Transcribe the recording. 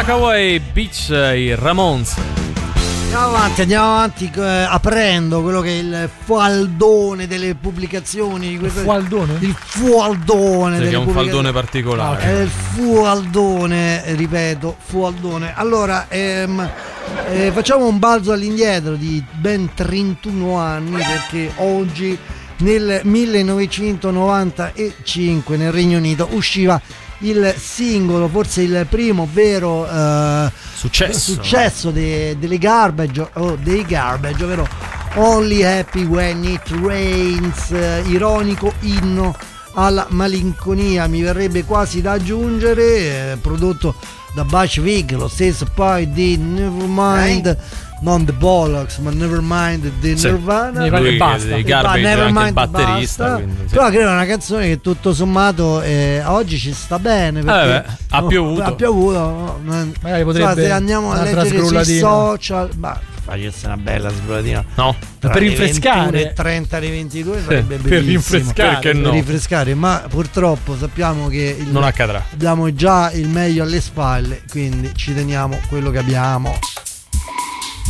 Rockaway Beach, i Ramones. Andiamo avanti aprendo quello che è il faldone delle pubblicazioni. Il faldone? Il faldone delle pubblicazioni. È un faldone particolare. È il faldone, ripeto, faldone. Allora, facciamo un balzo all'indietro di ben 31 anni, perché oggi nel 1995 nel Regno Unito usciva il singolo, forse il primo vero successo delle Garbage, dei Garbage, ovvero Only Happy When It Rains, ironico inno alla malinconia, mi verrebbe quasi da aggiungere, prodotto da Butch Vig, lo stesso poi di Nevermind, non The Bollocks ma Nevermind di Nirvana. Lui basta. Di Garbage è anche il batterista, quindi, sì. Però credo è una canzone che tutto sommato oggi ci sta bene, perché ha piovuto, magari potrebbe, se andiamo a leggere sui social, farsi una bella sbrollatina, no, per rinfrescare 30 alle 22 sarebbe per rinfrescare, perché no? Per rinfrescare, ma purtroppo sappiamo che non accadrà. Abbiamo già il meglio alle spalle, quindi ci teniamo quello che abbiamo.